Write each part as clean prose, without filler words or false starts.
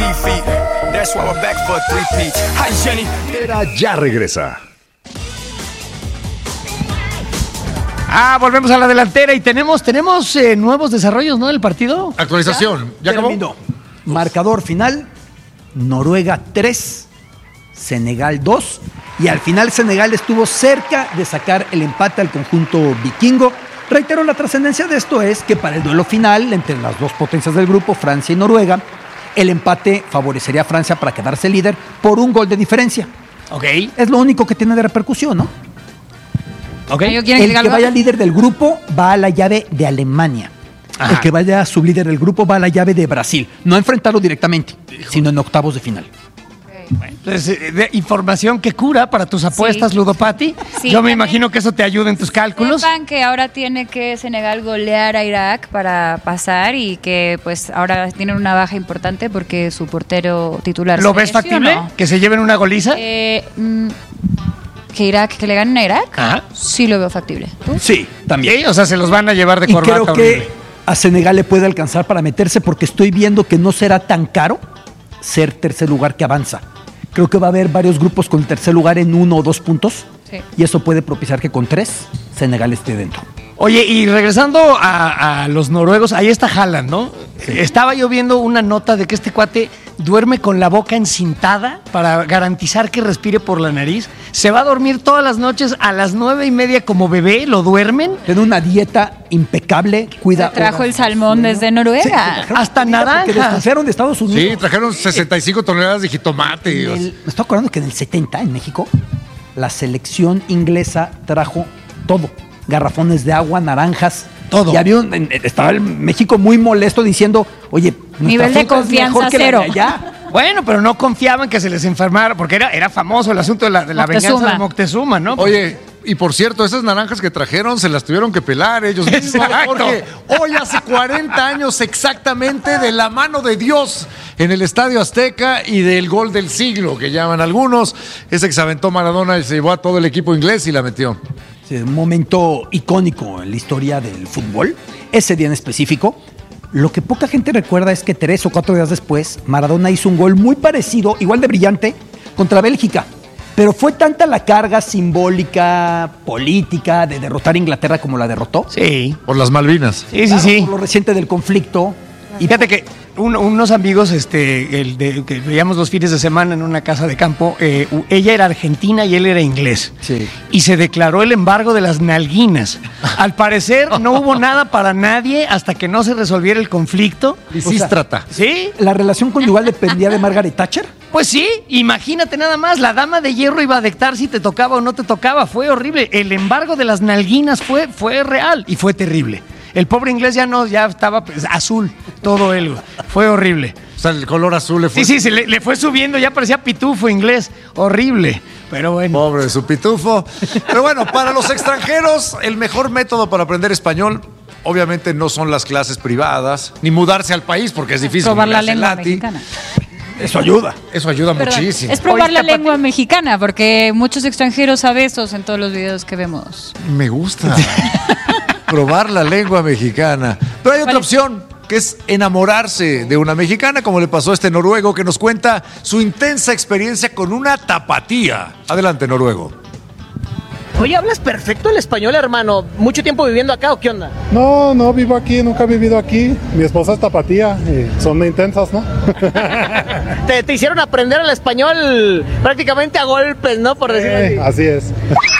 defeat. That's why we're back for a three-peat. Hi, Jenny. Ya regresa. Volvemos a la delantera y tenemos nuevos desarrollos, ¿no? Del partido. Actualización. ¿Ya acabó? Terminó. Marcador final, Noruega 3, Senegal 2. Y al final Senegal estuvo cerca de sacar el empate al conjunto vikingo. Reitero, la trascendencia de esto es que para el duelo final entre las dos potencias del grupo, Francia y Noruega, el empate favorecería a Francia para quedarse líder por un gol de diferencia. Ok. Es lo único que tiene de repercusión, ¿no? Okay. El que vaya líder del grupo va a la llave de Alemania. Ajá. El que vaya sublíder del grupo va a la llave de Brasil. No a enfrentarlo directamente, sino en octavos de final. Entonces, información que cura para tus apuestas, Sí. Ludopati. Sí, Yo me también imagino que eso te ayuda en tus cálculos. Sepan que ahora tiene que Senegal golear a Irak para pasar y que pues ahora tienen una baja importante porque su portero titular ¿Lo se ves factible? lesionó. ¿Que se lleven una goliza? Que le ganen a Irak, Ajá. sí lo veo factible. ¿Tú? Sí, también. Sí, o sea, se los van a llevar de Y corbata creo horrible. que a Senegal le puede alcanzar para meterse porque estoy viendo que no será tan caro ser tercer lugar que avanza. Creo que va a haber varios grupos con el tercer lugar en 1 o 2 puntos. Sí. Y eso puede propiciar que con 3 Senegal esté dentro. Oye, y regresando a los noruegos, ahí está Haaland, ¿no? Sí. Estaba yo viendo una nota de que este cuate duerme con la boca encintada para garantizar que respire por la nariz. Se va a dormir todas las noches a las 9:30 como bebé, lo duermen. Tiene una dieta impecable, cuida. Se trajo horas el de salmón sueño. desde Noruega. Sí, trajeron Hasta comida porque naranjas. desconfiaron de Estados Unidos. Sí, trajeron 65 toneladas de jitomate. Me estoy acordando que en el 70, en México, la selección inglesa trajo todo. Garrafones de agua, naranjas. Todo. Y había estaba el México muy molesto diciendo, oye, nuestra Nivel de fruta es confianza mejor que la de cero. allá. Bueno, pero no confiaban que se les enfermara, porque era famoso el asunto de la venganza Moctezuma. de Moctezuma, ¿no? Oye, y por cierto, esas naranjas que trajeron se las tuvieron que pelar ellos mismos. Exacto. Porque hoy hace 40 años exactamente de la mano de Dios en el Estadio Azteca y del gol del siglo, que llaman algunos. Ese que se aventó Maradona y se llevó a todo el equipo inglés y la metió. Sí, un momento icónico en la historia del fútbol. Ese día en específico. Lo que poca gente recuerda es que 3 o 4 días después, Maradona hizo un gol muy parecido, igual de brillante, contra Bélgica. Pero fue tanta la carga simbólica, política, de derrotar a Inglaterra como la derrotó. Sí. Por las Malvinas. Sí, Claro, sí. Por lo reciente del conflicto. Y fíjate que unos amigos que veíamos los fines de semana en una casa de campo, ella era argentina y él era inglés. Sí. Y se declaró el embargo de las nalguinas. Al parecer no hubo nada para nadie hasta que no se resolviera el conflicto. Lisístrata. ¿Sí? ¿La relación conyugal dependía de Margaret Thatcher? Pues sí, imagínate nada más, la dama de hierro iba a dictar si te tocaba o no te tocaba, fue horrible. El embargo de las nalguinas fue real y fue terrible. El pobre inglés ya estaba azul, todo él, fue horrible. O sea, el color azul le fue. Sí, le fue subiendo, ya parecía pitufo inglés, horrible, pero bueno. Pobre de su pitufo. Pero bueno, para los extranjeros, el mejor método para aprender español, obviamente no son las clases privadas, ni mudarse al país, porque es difícil. Probar la como le hace lengua Lati. mexicana. Eso ayuda. Eso ayuda Perdón, muchísimo. es probar Oye, la Tapati- lengua mexicana, porque muchos extranjeros saben eso en todos los videos que vemos. Me gusta. Probar la lengua mexicana. Pero hay otra ¿Cuál es? opción, que es enamorarse de una mexicana, como le pasó a este noruego que nos cuenta su intensa experiencia con una tapatía. Adelante, noruego. Oye, ¿hablas perfecto el español, hermano? ¿Mucho tiempo viviendo acá o qué onda? No vivo aquí, nunca he vivido aquí. Mi esposa es tapatía y son muy intensas, ¿no? Te hicieron aprender el español prácticamente a golpes, ¿no? Por decirlo así. Así es.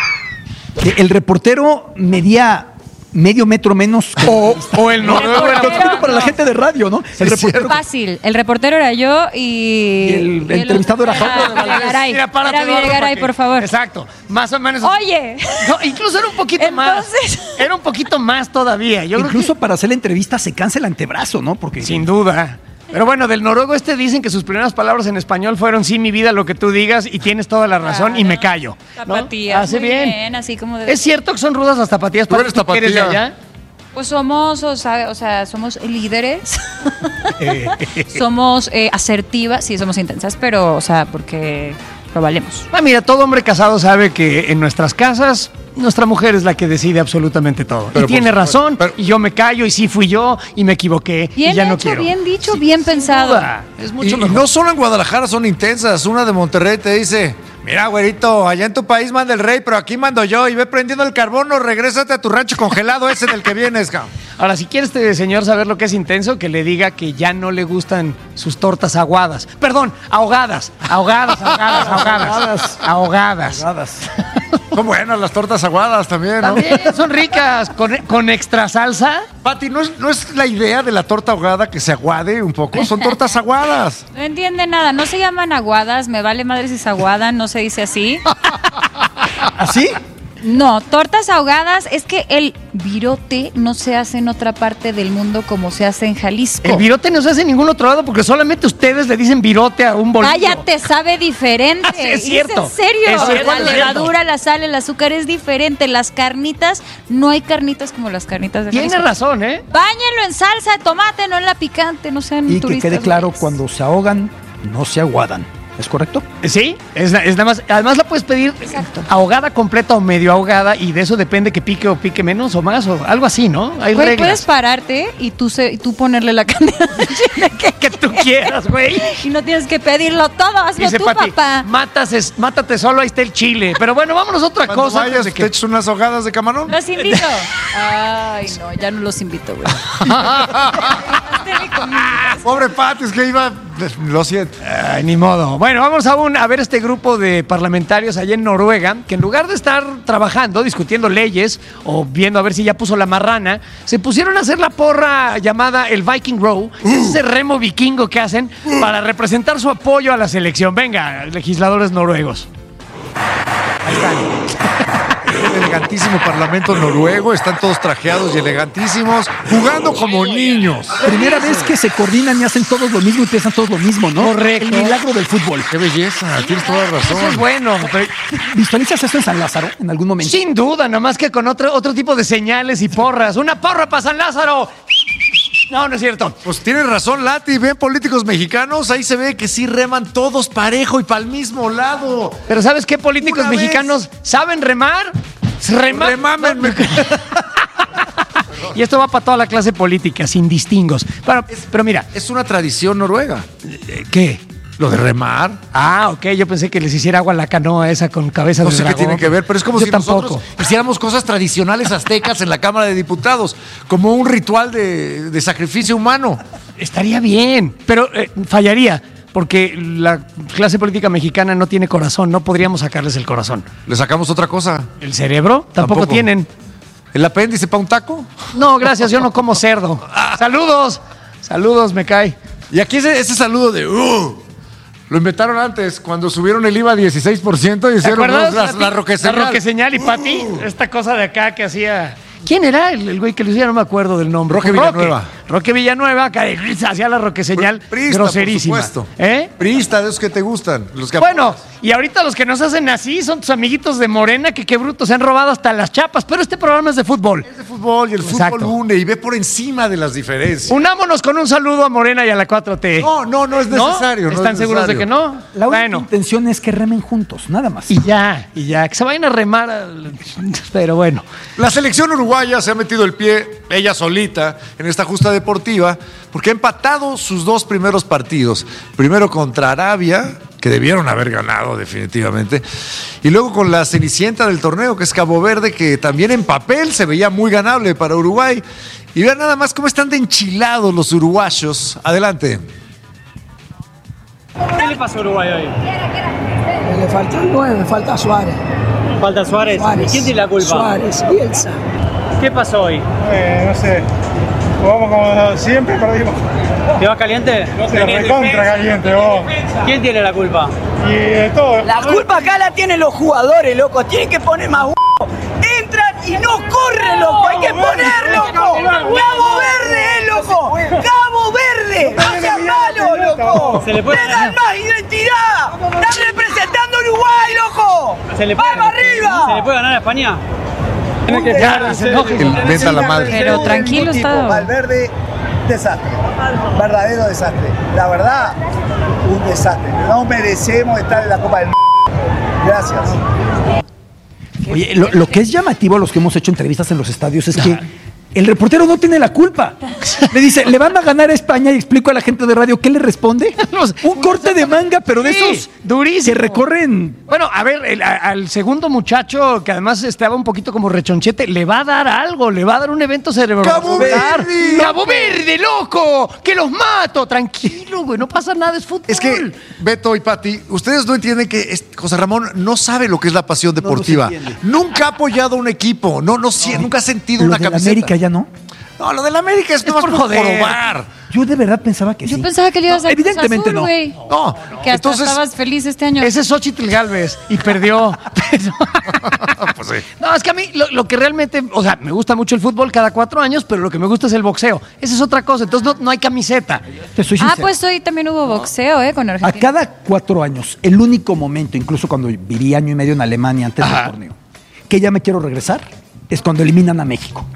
El reportero medía medio metro menos. O el noruego era... Lo explico para la gente de radio, ¿no? El reportero Fácil. El reportero era yo y el entrevistado era Jaime Videgaray. Mira, párate, Era Eduardo, Videgaray, para que- por favor. Exacto, más o menos. Oye. No, incluso era un poquito Entonces- más. Era un poquito más todavía. Yo Incluso creo para hacer la entrevista se cansa el antebrazo, ¿no? Porque que, sin duda. Pero bueno, del noruego dicen que sus primeras palabras en español fueron sí, mi vida, lo que tú digas, y tienes toda la razón, y me callo. ¿no? Zapatillas. Hace muy bien. así como debe ¿Es cierto que son rudas las zapatillas? Tú eres ¿Tú que eres de tapatía. allá? Pues somos, o sea, somos líderes, somos asertivas, sí, somos intensas, pero, o sea, porque lo valemos. Mira, todo hombre casado sabe que en nuestras casas nuestra mujer es la que decide absolutamente todo. Pero y tiene por supuesto, razón, y yo me callo, y sí fui yo, y me equivoqué, Bien y ya no hecho, quiero. bien dicho, bien pensado. Es Y mucho mejor. no solo en Guadalajara son intensas. Una de Monterrey te dice: mira, güerito, allá en tu país manda el rey, pero aquí mando yo. Y ve prendiendo el carbón o regrésate a tu rancho congelado ese del que vienes, cabrón. Ahora, si quiere este señor saber lo que es intenso, que le diga que ya no le gustan sus tortas aguadas. Perdón, ahogadas. Ahogadas. Son buenas las tortas aguadas también, ¿no? También son ricas, con extra salsa. Pati, ¿no es la idea de la torta ahogada que se aguade un poco? Son tortas aguadas. No entiende nada, no se llaman aguadas, me vale madre si se aguadan, no se dice así. ¿Así? No, tortas ahogadas es que el virote no se hace en otra parte del mundo como se hace en Jalisco. El virote no se hace en ningún otro lado porque solamente ustedes le dicen virote a un bolillo. Cállate, sabe diferente. Sí, es cierto. ¿Es en serio? Es cierto, La es cierto. levadura, la sal, el azúcar es diferente. Las carnitas, no hay carnitas como las carnitas de Tiene Jalisco. razón, ¿eh? Báñenlo en salsa de tomate, no en la picante, no sean Y que turistas. quede claro, güeyes. cuando se ahogan, no se aguadan. ¿Es correcto? Sí, es nada más. Además la puedes pedir Exacto. ahogada completa o medio ahogada y de eso depende que pique o pique menos o más o algo así, ¿no? Hay Güey, reglas. puedes pararte y tú ponerle la cantidad de chile que tú quieras, güey. y no tienes que pedirlo todo, hazlo Dice tú, Pati, papá. mátate solo, ahí está el chile. Pero bueno, vámonos a otra Cuando cosa. vayas, antes de te echas unas ahogadas de camarón. Los invito. Ay, no, ya no los invito, güey. Pobre Pati, es que iba... Lo siento. Ay, ni modo. Bueno, vamos a ver este grupo de parlamentarios allá en Noruega, que en lugar de estar trabajando, discutiendo leyes o viendo a ver si ya puso la marrana, se pusieron a hacer la porra llamada el Viking Row, que es ese remo vikingo que hacen para representar su apoyo a la selección. Venga, legisladores noruegos. Ahí están. El elegantísimo parlamento noruego, están todos trajeados y elegantísimos, jugando como niños. Primera vez que se coordinan y hacen todos lo mismo y piensan todos lo mismo, ¿no? Correcto. El milagro del fútbol. Qué belleza, tienes toda Eso es razón. bueno. Pero ¿Visualizas eso en San Lázaro en algún momento? sin duda, nomás que con otro tipo de señales y porras. ¡Una porra para San Lázaro! No, no es cierto. Pues tienes razón, Lati. Ven políticos mexicanos, ahí se ve que sí reman todos parejo y para el mismo lado. Pero ¿sabes qué políticos Una vez. mexicanos saben remar? Remámenme. Y esto va para toda la clase política, sin distingos. Pero mira, Es una tradición noruega. ¿qué? Lo de remar. Ah, ok, yo pensé que les hiciera agua a la canoa esa con cabeza No de sé qué dragón. tiene que ver, pero es como Yo si tampoco. nosotros hiciéramos cosas tradicionales aztecas en la Cámara de Diputados, como un ritual de sacrificio humano. Estaría bien, pero fallaría, porque la clase política mexicana no tiene corazón, no podríamos sacarles el corazón. ¿Le sacamos otra cosa? ¿El cerebro? Tampoco tienen. ¿El apéndice para un taco? No, gracias, yo no como cerdo. Saludos, me cae. Y aquí ese saludo de lo inventaron antes, cuando subieron el IVA a 16% y ¿Te hicieron acuerdas? la roqueseñal. La roqueseñal y Pati, esta cosa de acá que hacía. ¿Quién era el güey que lo hacía? No me acuerdo del nombre. Roque Villanueva. Roque Villanueva, que hacía la roqueseñal Priista, groserísima. por supuesto. ¿Eh? Priista, de esos que te gustan. Los que Bueno, y ahorita los que nos hacen así son tus amiguitos de Morena, que qué brutos, se han robado hasta las chapas, pero este programa es de fútbol. es de fútbol y el Exacto. fútbol une y ve por encima de las diferencias. Unámonos con un saludo a Morena y a la 4T. No es necesario. no es ¿Están seguros de necesario. que no? La única Bueno. intención es que remen juntos, nada más. Y ya, que se vayan a remar. Pero bueno. La selección uruguaya se ha metido el pie, ella solita, en esta justa deportiva, porque ha empatado sus dos primeros partidos. Primero contra Arabia, que debieron haber ganado definitivamente, y luego con la cenicienta del torneo, que es Cabo Verde, que también en papel se veía muy ganable para Uruguay. Y vean nada más cómo están de enchilados los uruguayos. Adelante. ¿Qué le pasó a Uruguay hoy? Le falta el 9, falta Suárez. Falta Suárez. ¿Y quién tiene la culpa? Suárez, Bielsa. ¿Qué pasó hoy? No sé. Jugamos como siempre, perdimos. ¿Te vas caliente? No sé, recontra caliente, vos. ¿Quién tiene la culpa? Y de todo. La culpa acá la tienen los jugadores, loco. Tienen que poner más entran y no corren, loco. Hay que poner, loco. Cabo Verde, loco. Cabo Verde. No sean malos, loco. Tengan más identidad. Están representando a Uruguay, loco. ¡Vamos arriba! ¿Se le puede ganar a España? Inventa la madre. Pero tranquilo está. Valverde, desastre. Verdadero desastre. La verdad, un desastre. No merecemos estar en la Copa del Mundo. Gracias. Oye, lo que es llamativo a los que hemos hecho entrevistas en los estadios es que el reportero no tiene la culpa. Le dice, le van a ganar a España y explico a la gente de radio, ¿qué le responde? Un corte de manga, pero de esos durísimo. Que recorren. Bueno, a ver, al segundo muchacho, que además estaba un poquito como rechonchete, le va a dar algo, le va a dar un evento cerebrovascular. ¡Cabo Verde! ¡Cabo Verde, loco! ¡Que los mato! Tranquilo, güey, no pasa nada, es fútbol. Es que, Beto y Pati, ustedes no entienden que José Ramón no sabe lo que es la pasión deportiva. Nunca ha apoyado a un equipo, nunca ha sentido una Lo de la camiseta. América ya no. No, lo del América es nomás por joder. Yo de verdad pensaba que sí. Yo pensaba que le ibas a evidentemente Cruz Azul, güey. No, Que hasta entonces, estabas feliz este año. Ese es Xochitl Gálvez y perdió. pues sí. No, es que a mí lo que realmente, o sea, me gusta mucho el fútbol cada 4 años, pero lo que me gusta es el boxeo. Esa es otra cosa, entonces no hay camiseta. Te soy sincero. Pues hoy también hubo boxeo, con A Argentina. cada 4 años, el único momento, incluso cuando viví año y medio en Alemania antes del torneo, que ya me quiero regresar, es cuando eliminan a México.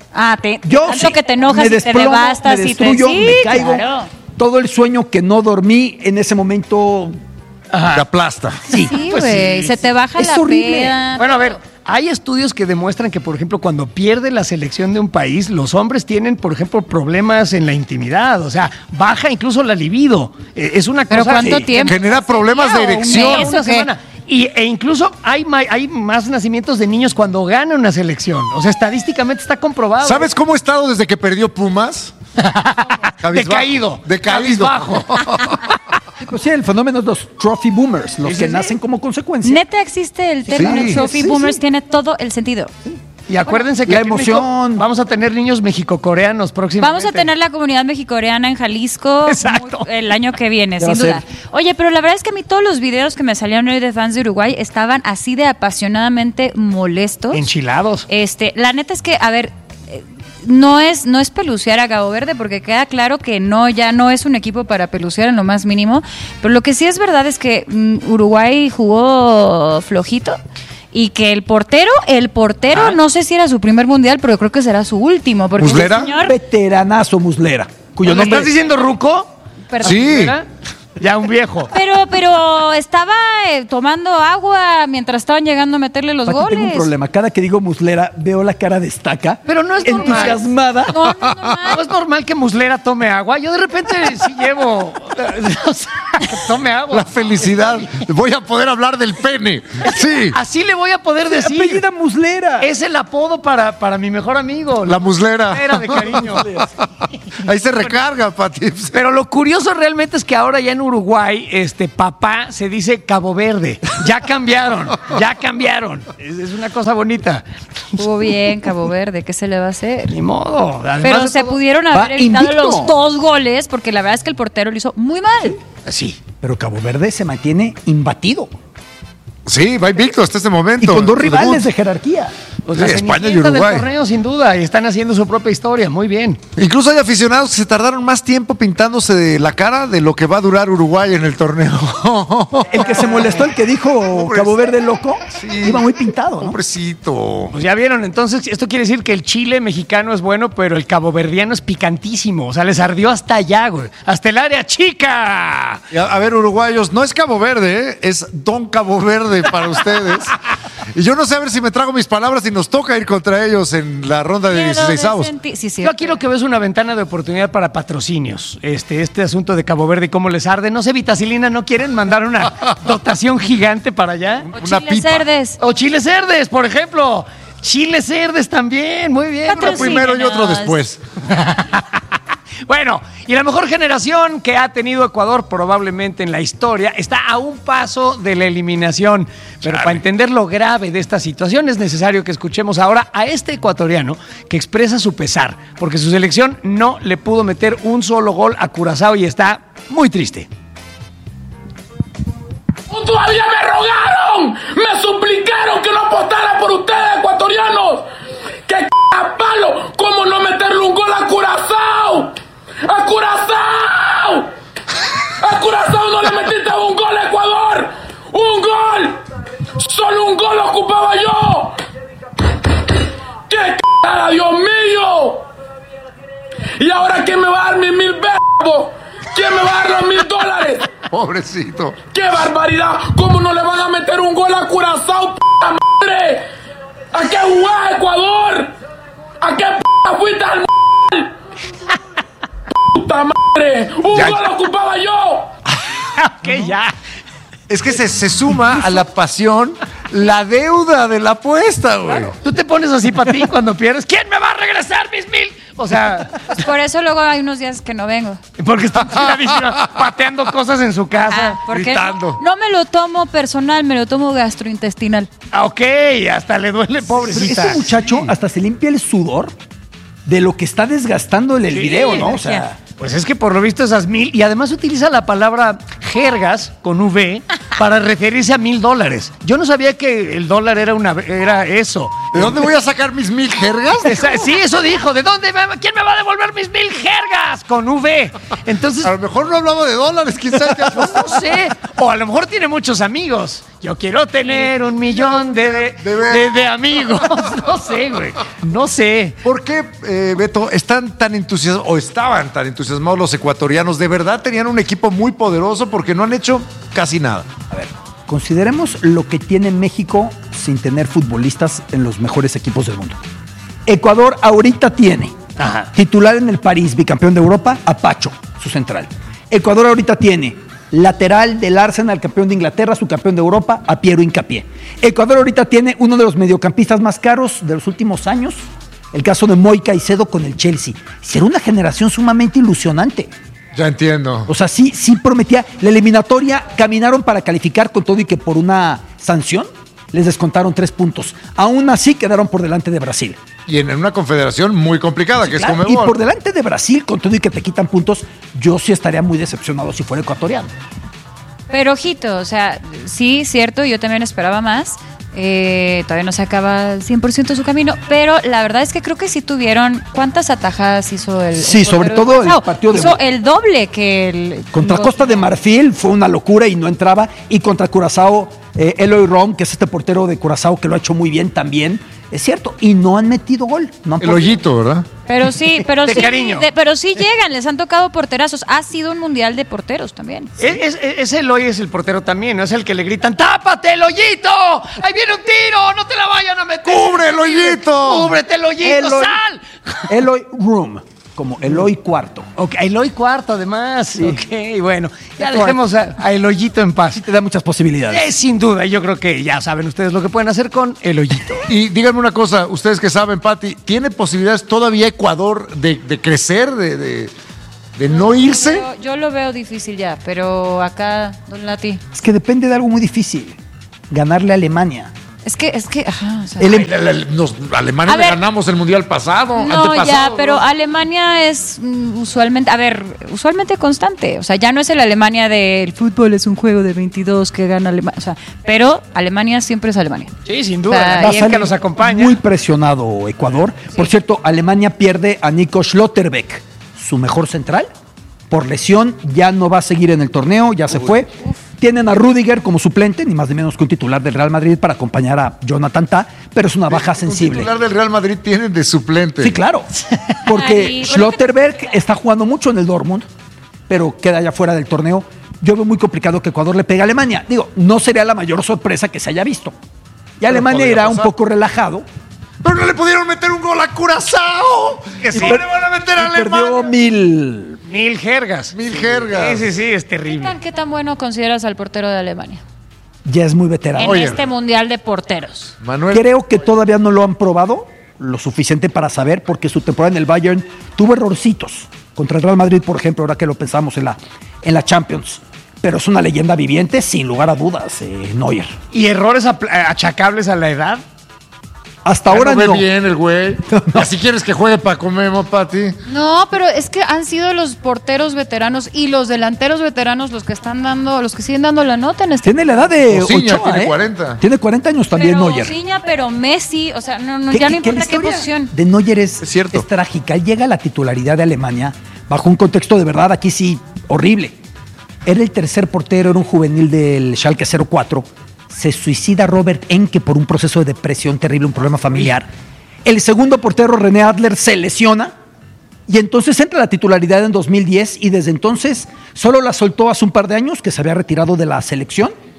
Yo tanto que te enojas me y te devastas me y te... destruyo, Sí, me caigo. claro. Todo el sueño que no dormí en ese momento te aplasta. Sí, güey, Pues sí. se te baja Es la horrible. peda. Bueno, a ver, hay estudios que demuestran que, por ejemplo, cuando pierde la selección de un país, los hombres tienen, por ejemplo, problemas en la intimidad. O sea, baja incluso la libido. Es una ¿Pero cosa cuánto que tiempo? Genera problemas de erección. ¿Eso una qué? semana. E incluso hay más nacimientos de niños cuando gana una selección. O sea, estadísticamente está comprobado. ¿Sabes cómo he estado desde que perdió Pumas? Decaído. Cabizbajo. Pues sí, el fenómeno es los trophy boomers, los que nacen como consecuencia. Neta existe el término Sí, trophy sí, boomers, sí. tiene todo el sentido. Y acuérdense que la aquí en México emoción. vamos a tener niños mexicocoreanos próximamente. Vamos a tener la comunidad mexicoreana en Jalisco Exacto. el año que viene, Ya va sin a duda. ser. Oye, pero la verdad es que a mí todos los videos que me salieron hoy de fans de Uruguay estaban así de apasionadamente molestos. Enchilados. La neta es que, a ver, no es pelucear a Cabo Verde, porque queda claro que ya no es un equipo para pelucear en lo más mínimo. Pero lo que sí es verdad es que Uruguay jugó flojito. Y que el portero, no sé si era su primer mundial, pero creo que será su último. Porque ¿Muslera? el señor, Veteranazo Muslera, cuyo ¿Me nombre estás diciendo Ruco? perdón. Sí. ¿Verdad? Ya un viejo. Pero estaba tomando agua mientras estaban llegando a meterle los Pati, goles. tengo un problema. Cada que digo Muslera, veo la cara de Estaca. Pero no es normal. entusiasmada. No es normal. ¿No es normal que Muslera tome agua? Yo de repente sí llevo. O sea, que tome agua. La felicidad. Voy a poder hablar del pene. Sí. Así le voy a poder decir. Apellida Muslera. Es el apodo para mi mejor amigo. La muslera. Era de cariño. Ahí se recarga, Pati. Pero lo curioso realmente es que ahora ya en Uruguay, papá se dice Cabo Verde. Ya cambiaron. Es una cosa bonita. Estuvo bien, Cabo Verde, ¿qué se le va a hacer? Ni modo. Además Pero de se todo- pudieron Va haber evitado invicto. los 2 goles, porque la verdad es que el portero lo hizo muy mal. Sí. Pero Cabo Verde se mantiene imbatido. Sí, va invicto hasta este momento. Y con 2 Su rivales debut. de jerarquía. Pues Sí, la España y cenicienta del Uruguay. torneo, sin duda, y están haciendo su propia historia. Muy bien. Incluso hay aficionados que se tardaron más tiempo pintándose de la cara de lo que va a durar Uruguay en el torneo. El que se molestó, el que dijo Cabo Verde loco, iba muy pintado, ¿no? Pobrecito. Pues ya vieron, entonces esto quiere decir que el chile mexicano es bueno, pero el caboverdiano es picantísimo. O sea, les ardió hasta allá, güey. Hasta el área chica. Y a ver, uruguayos, no es Cabo Verde, ¿eh? Es Don Cabo Verde para ustedes. Y yo no sé a ver si me trago mis palabras y nos toca ir contra ellos en la ronda de 16avos. Sí, Yo aquí lo que veo es una ventana de oportunidad para patrocinios. Este asunto de Cabo Verde y cómo les arde. No sé, Vitacilina, ¿no quieren mandar una dotación gigante para allá? O chiles cerdes. O chiles cerdes, por ejemplo. Chiles cerdes también, muy bien. Uno primero y otro después. Bueno, y la mejor generación que ha tenido Ecuador probablemente en la historia está a un paso de la eliminación. Pero para entender lo grave de esta situación es necesario que escuchemos ahora a este ecuatoriano que expresa su pesar, porque su selección no le pudo meter un solo gol a Curazao y está muy triste. Todavía me rogaron, me suplicaron que no apostara por ustedes, ecuatorianos. ¡Qué a palo! ¿Cómo no meterle un gol a Curazao? ¡A Curazao! ¡A Curazao no le metiste un gol a Ecuador! ¡Un gol! ¡Solo un gol ocupaba yo! ¡Qué cagada, Dios mío! ¿Y ahora quién me va a dar mis 1000 verbos? ¿Quién me va a dar los $1000? Pobrecito. ¡Qué barbaridad! ¿Cómo no le van a meter un gol a Curazao, p*** madre? ¿A qué jugás, Ecuador? ¿A qué fuiste al ¡puta madre! ¡Un gol ocupaba yo! Ok, ya. Es que se suma a la pasión la deuda de la apuesta, güey. Claro. Tú te pones así para ti cuando pierdes. ¿Quién me va a regresar mis 1,000? O sea, Pues por eso luego hay unos días que no vengo. porque está chiladísima, pateando cosas en su casa, Porque gritando. no me lo tomo personal, me lo tomo gastrointestinal. Ah, ok, hasta le duele, pobrecita. Este muchacho hasta se limpia el sudor de lo que está desgastando en el video, ¿no? O sea, pues es que por lo visto esas 1,000, y además utiliza la palabra jergas con V para referirse a $1,000. Yo no sabía que el dólar era eso. ¿De dónde voy a sacar mis 1,000 jergas? Sí, eso dijo. ¿De dónde? ¿Quién me va a devolver mis 1,000 jergas con V? Entonces, a lo mejor no hablaba de dólares, quién sabe. No sé. O a lo mejor tiene muchos amigos. Yo quiero tener 1,000,000 de amigos. No sé, güey. No sé. ¿Por qué, Beto, estaban tan entusiasmados los ecuatorianos? ¿De verdad tenían un equipo muy poderoso? Porque no han hecho casi nada. a ver, consideremos lo que tiene México sin tener futbolistas en los mejores equipos del mundo. Ecuador ahorita tiene titular en el París, bicampeón de Europa, a Pacho, su central. Ecuador ahorita tiene lateral del Arsenal, campeón de Inglaterra, su campeón de Europa, a Piero Hincapié. Ecuador ahorita tiene uno de los mediocampistas más caros de los últimos años, el caso de Moy Caicedo con el Chelsea. Será una generación sumamente ilusionante. Ya entiendo. O sea, sí prometía. La eliminatoria caminaron para calificar con todo y que por una sanción les descontaron 3 puntos. Aún así quedaron por delante de Brasil. Y en una confederación muy complicada, que Claro, es y Conmebol. por delante de Brasil, con todo y que te quitan puntos, yo sí estaría muy decepcionado si fuera ecuatoriano. Pero ojito, o sea, sí, cierto, yo también esperaba más. Todavía no se acaba 100% su camino, pero la verdad es que creo que sí tuvieron. ¿Cuántas atajadas hizo el Sí, sobre portero todo el Curazao? partido de- Hizo el doble que el. Contra los- Costa de Marfil fue una locura y no entraba. Y contra Curazao, Eloy Rom, que es este portero de Curazao que lo ha hecho muy bien también. Es cierto, y no han metido gol. No han El hoyito, ¿verdad? Pero sí, De cariño. pero sí llegan, les han tocado porterazos. Ha sido un mundial de porteros también. Ese Eloy es el portero también, ¿no? Es el que le gritan, ¡tápate el hoyito! ¡Ahí viene un tiro! ¡No te la vayan a meter! ¡Cubre el hoyito! ¡Cúbrete el hoyito! Eloy- ¡Sal! Eloy Room, como Eloy Cuarto. Ok, Eloy cuarto además. Ok, bueno. Ya Cuarto. dejemos a el hoyito en paz. Te da muchas posibilidades. Sin duda, yo creo que ya saben ustedes lo que pueden hacer con el hoyito. Y díganme una cosa, ustedes que saben, Pati, ¿tiene posibilidades todavía Ecuador de crecer, de no irse? Yo lo veo difícil ya, pero acá, don Lati. Es que depende de algo muy difícil. Ganarle a Alemania. Es que, ajá, o sea. Alemania A le ver. ganamos el mundial pasado, No, antepasado, ya, pero ¿no? Alemania es usualmente constante. O sea, ya no es el Alemania del fútbol, es un juego de 22 que gana Alemania. O sea, pero Alemania siempre es Alemania. Sí, sin O sea, duda. Va a Y el que salir nos acompaña. Muy presionado Ecuador. Por cierto, Alemania pierde a Nico Schlotterbeck, su mejor central. Por lesión, ya no va a seguir en el torneo, ya se fue. Tienen a Rüdiger como suplente, ni más ni menos que un titular del Real Madrid para acompañar a Jonathan Tah, pero es una baja sensible. Un titular del Real Madrid tienen de suplente. Sí, claro. Porque Ay, Schlotterbeck está jugando mucho en el Dortmund, pero queda ya fuera del torneo. Yo veo muy complicado que Ecuador le pegue a Alemania. Digo, no sería la mayor sorpresa que se haya visto. Y Alemania podría irá un pasar. poco relajado. Pero no le pudieron meter un gol a Curazao. Que sí. ¿Cómo le van a meter a Y perdió Alemania? 1000. 1,000 jergas. 1000 jergas. Sí, es terrible. ¿Qué tan bueno consideras al portero de Alemania? Ya es muy veterano. En este mundial de porteros. Manuel. Creo que todavía no lo han probado lo suficiente para saber, porque su temporada en el Bayern tuvo errorcitos. Contra el Real Madrid, por ejemplo, ahora que lo pensamos en la Champions. Pero es una leyenda viviente, sin lugar a dudas, Neuer. ¿Y errores achacables a la edad? Hasta ahora ve no. bien el güey. Y así quieres que juegue Paco Memo, Pati. No, pero es que han sido los porteros veteranos y los delanteros veteranos los que siguen dando la nota en este. Tiene la edad de Osinha Ochoa, tiene 40. Tiene 40 años también pero Neuer. Osinha, pero Messi, o sea, no, ¿Qué- ya no qué- qué importa la qué historia posición. de Neuer es cierto. es trágica. Él llega a la titularidad de Alemania bajo un contexto de verdad, aquí sí, horrible. Era el tercer portero, era un juvenil del Schalke 04. Se suicida Robert Enke por un proceso de depresión terrible, un problema familiar. El segundo portero, René Adler, se lesiona y entonces entra a la titularidad en 2010 y desde entonces solo la soltó hace un par de años, que se había retirado de la selección,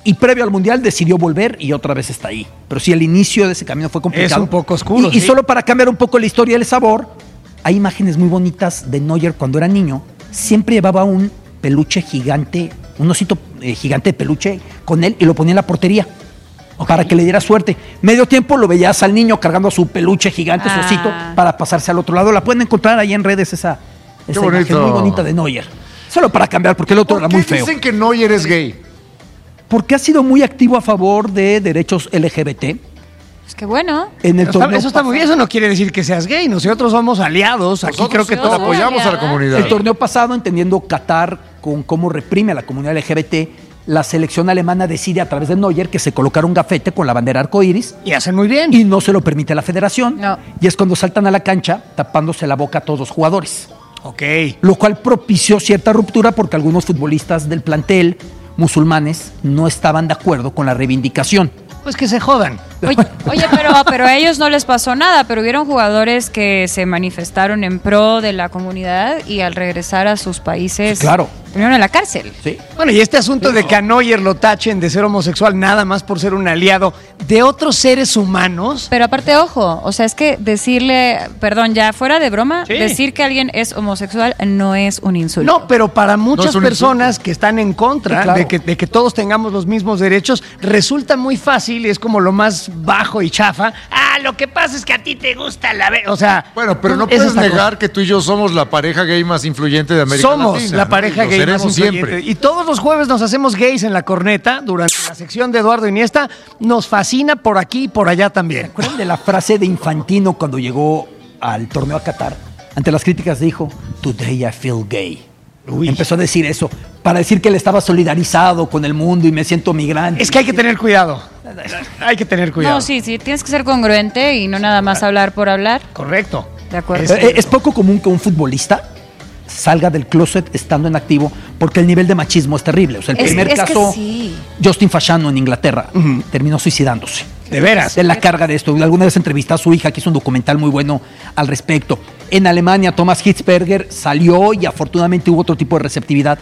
Y previo al Mundial decidió volver y otra vez está ahí. Pero sí, el inicio de ese camino fue complicado. Es un poco oscuro, Y solo para cambiar un poco la historia y el sabor, hay imágenes muy bonitas de Neuer cuando era niño. Siempre llevaba un peluche gigante, un osito gigante de peluche con él y lo ponía en la portería. Para que le diera suerte. Medio tiempo lo veías al niño cargando su peluche gigante, su osito, para pasarse al otro lado. La pueden encontrar ahí en redes esa imagen muy bonita de Neuer. Solo para cambiar, porque el otro era muy feo. Dicen que Neuer es gay? Porque ha sido muy activo a favor de derechos LGBT. Es que bueno. En el torneo eso está muy bien, eso no quiere decir que seas gay. Nosotros somos aliados. Aquí creo que todos apoyamos a la comunidad. El torneo pasado, entendiendo Qatar con cómo reprime a la comunidad LGBT, la selección alemana decide a través de Neuer que se colocara un gafete con la bandera arcoíris. Y hacen muy bien. Y no se lo permite la federación. No. Y es cuando saltan a la cancha tapándose la boca a todos los jugadores. Ok. Lo cual propició cierta ruptura porque algunos futbolistas del plantel musulmanes no estaban de acuerdo con la reivindicación. Pues que se jodan. Oye, pero a ellos no les pasó nada, pero hubieron jugadores que se manifestaron en pro de la comunidad y al regresar a sus países terminaron en la cárcel. Sí. Bueno, y este asunto de que a Neuer lo tachen de ser homosexual nada más por ser un aliado de otros seres humanos. Pero aparte, ojo, o sea, es que decirle, perdón, ya fuera de broma, Sí. decir que alguien es homosexual no es un insulto. No, pero para muchas un personas que están en contra Sí, claro. de que todos tengamos los mismos derechos, resulta muy fácil y es como lo más bajo y chafa. Ah, lo que pasa es que a ti te gusta la... O sea... Bueno, pero no es puedes esta negar cosa. que tú y yo somos la pareja gay más influyente de América Somos Latina. la pareja Lo gay más seremos influyente. siempre. Y todos los jueves nos hacemos gays en la corneta durante la sección de Eduardo Iniesta. Nos fascina por aquí y por allá también. ¿Recuerdan de la frase de Infantino cuando llegó al torneo a Qatar? Ante las críticas dijo, "Today I feel gay". Empezó a decir eso para decir que él estaba solidarizado con el mundo y me siento migrante. Es que hay que tener cuidado. Hay que tener cuidado. No, sí, tienes que ser congruente y no nada más hablar por hablar. Correcto. De acuerdo. Es poco común que un futbolista salga del closet estando en activo porque el nivel de machismo es terrible. O sea, el primer caso, Justin Fashanu en Inglaterra, terminó suicidándose. De veras. De la carga de esto. Alguna vez entrevistó a su hija, que hizo un documental muy bueno al respecto. En Alemania, Thomas Hitzberger salió y afortunadamente hubo otro tipo de receptividad.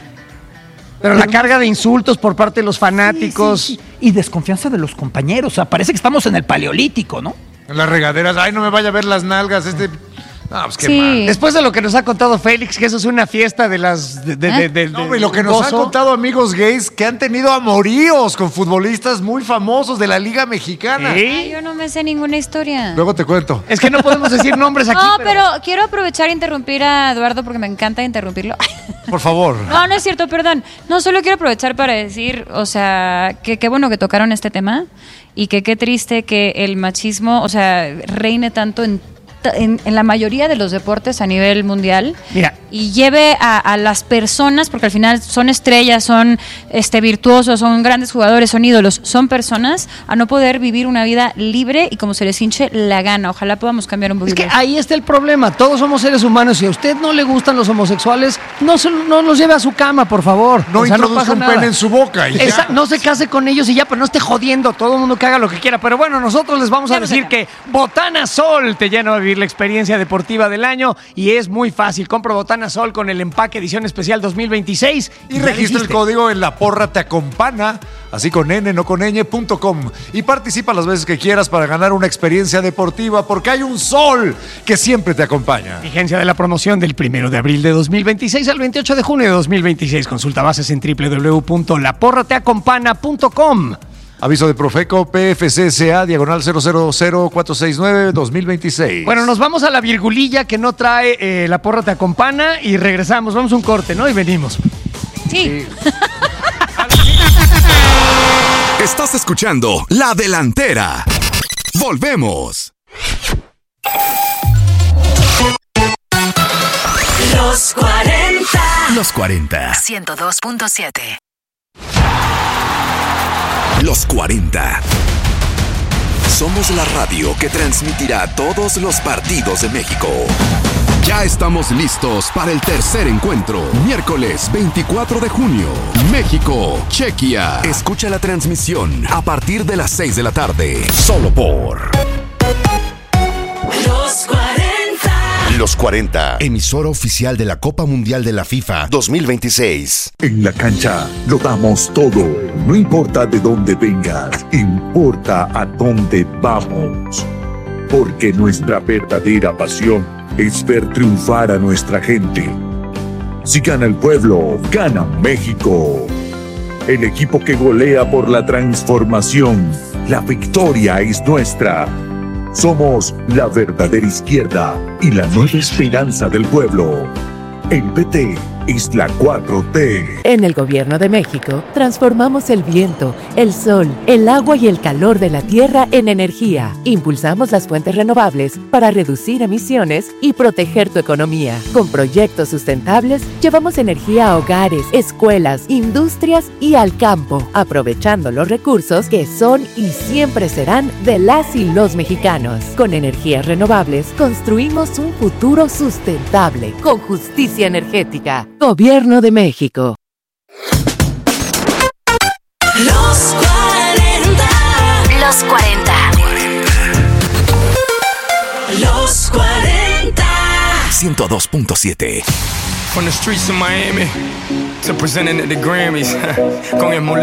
Pero la carga de insultos por parte de los fanáticos. Sí. Y desconfianza de los compañeros. O sea, parece que estamos en el Paleolítico, ¿no? En las regaderas, ay, no me vaya a ver las nalgas, No, pues qué Sí. mal. Después de lo que nos ha contado Félix, que eso es una fiesta de las... No, y lo que nos han contado amigos gays que han tenido amoríos con futbolistas muy famosos de la Liga Mexicana. Ay, yo no me sé ninguna historia. Luego te cuento. Es que no podemos decir nombres aquí. No, pero quiero aprovechar e interrumpir a Eduardo porque me encanta interrumpirlo. Por favor. No, no es cierto, perdón. No, solo quiero aprovechar para decir, o sea, que qué bueno que tocaron este tema y que qué triste que el machismo, o sea, reine tanto en la mayoría de los deportes a nivel mundial. Mira. Y lleve a las personas, porque al final son estrellas, son virtuosos, son grandes jugadores, son ídolos, son personas, a no poder vivir una vida libre y como se les hinche la gana. Ojalá podamos cambiar un Es poquito. que ahí está el problema. Todos somos seres humanos. Si a usted no le gustan los homosexuales, no los lleve a su cama, por favor. No O sea, introduzca pasa un nada. pene en su boca. Y ya. No se case con ellos y ya, pero no esté jodiendo. Todo el mundo que haga lo que quiera. Pero bueno, nosotros les vamos a decir que Botana Sol te llena a vivir la experiencia deportiva del año y es muy fácil. Compra Botana Sol con el empaque edición especial 2026 Y registra el código en La Porra Te Acompana, así con n, no con ñ.com. Y participa las veces que quieras para ganar una experiencia deportiva, porque hay un sol que siempre te acompaña. Vigencia de la promoción del 1 de abril de 2026 al 28 de junio de 2026. Consulta bases en www.laporrateacompana.com. Aviso de Profeco PFCSA diagonal 000469-2026. Bueno, nos vamos a la virgulilla que no trae La Porra Te Acompana y regresamos. Vamos a un corte, ¿no? Y venimos. Sí. Estás escuchando La Delantera. Volvemos. Los 40. Los 40. 102.7. Los 40. Somos la radio que transmitirá todos los partidos de México. Ya estamos listos para el tercer encuentro. Miércoles 24 de junio. México, Chequia. Escucha la transmisión a partir de las 6 de la tarde. Solo por Los 40. Los 40, emisora oficial de la Copa Mundial de la FIFA 2026. En la cancha lo damos todo. No importa de dónde vengas, importa a dónde vamos. Porque nuestra verdadera pasión es ver triunfar a nuestra gente. Si gana el pueblo, gana México. El equipo que golea por la transformación. La victoria es nuestra. Somos la verdadera izquierda y la nueva esperanza del pueblo. El PT es la 4T. En el Gobierno de México, transformamos el viento, el sol, el agua y el calor de la tierra en energía. Impulsamos las fuentes renovables para reducir emisiones y proteger tu economía. Con proyectos sustentables, llevamos energía a hogares, escuelas, industrias y al campo, aprovechando los recursos que son y siempre serán de las y los mexicanos. Con energías renovables, construimos un futuro sustentable, con justicia energética. Gobierno de México. Los 40. Los 40. Los 40. 102.7. From the streets of Miami to presenting at the Grammys con el